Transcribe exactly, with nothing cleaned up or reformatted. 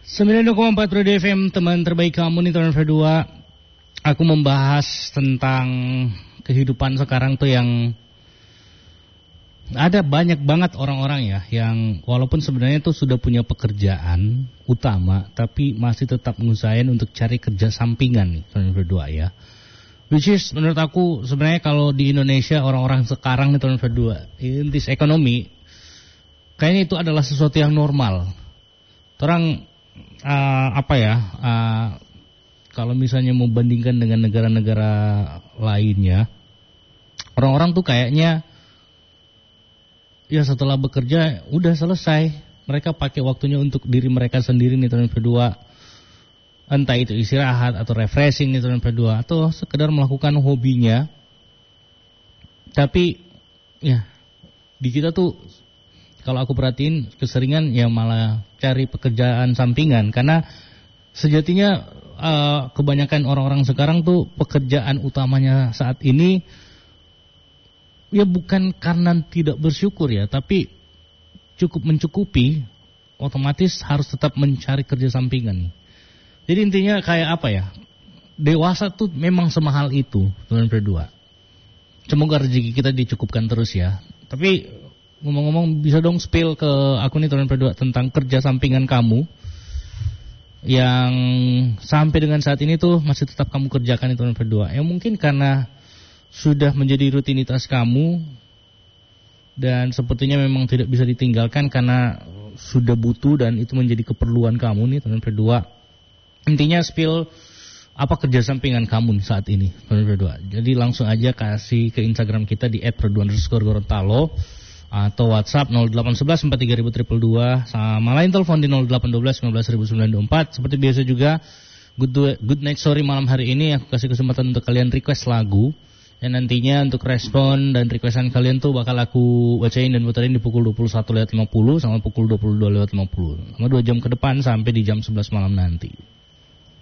sembilan puluh koma empat Radio F M, teman terbaik kamu nih tahun dua. Aku membahas tentang kehidupan sekarang tuh yang ada banyak banget orang-orang ya yang walaupun sebenarnya tuh sudah punya pekerjaan utama tapi masih tetap ngusahain untuk cari kerja sampingan nih tahun dua ya. Which is menurut aku sebenarnya kalau di Indonesia orang-orang sekarang nih tahun dua in this economy kayaknya itu adalah sesuatu yang normal. Orang uh, apa ya? Uh, kalau misalnya mau bandingkan dengan negara-negara lainnya, orang-orang tuh kayaknya ya setelah bekerja udah selesai. Mereka pakai waktunya untuk diri mereka sendiri nih tahun kedua. Entah itu istirahat atau refreshing nih tahun kedua atau sekedar melakukan hobinya. Tapi ya di kita tuh kalau aku perhatiin keseringan ya malah cari pekerjaan sampingan karena sejatinya Uh, kebanyakan orang-orang sekarang tuh pekerjaan utamanya saat ini ya bukan karena tidak bersyukur ya, tapi cukup mencukupi, otomatis harus tetap mencari kerja sampingan. Jadi intinya kayak apa ya, dewasa tuh memang semahal itu tahun berdua. Semoga rezeki kita dicukupkan terus ya. Tapi ngomong-ngomong bisa dong spill ke aku nih tahun berdua tentang kerja sampingan kamu yang sampai dengan saat ini tuh masih tetap kamu kerjakan itu tahun berdua. Yang mungkin karena sudah menjadi rutinitas kamu dan sepertinya memang tidak bisa ditinggalkan karena sudah butuh dan itu menjadi keperluan kamu nih tahun berdua. Intinya spill apa kerja sampingan kamu nih saat ini tahun berdua. Jadi langsung aja kasih ke Instagram kita di et perdu underscore gorontalo atau WhatsApp nol delapan satu satu empat tiga nol nol dua dua sama lain telepon di nol delapan satu dua sembilan sembilan sembilan dua empat. Seperti biasa juga good, good night sorry malam hari ini aku kasih kesempatan untuk kalian request lagu yang nantinya untuk respon dan requestan kalian tuh bakal aku bacain dan puterin di pukul dua puluh satu lewat lima puluh sama pukul dua puluh dua lewat lima puluh sama dua jam ke depan sampai di jam sebelas malam nanti.